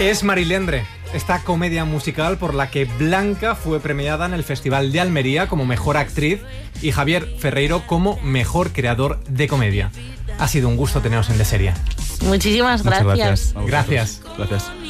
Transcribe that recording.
Es Marilendre, esta comedia musical por la que Blanca fue premiada en el Festival de Almería como mejor actriz y Javier Ferreiro como mejor creador de comedia. Ha sido un gusto teneros en De Serie. Muchísimas Muchas gracias. gracias. Gracias. Gracias.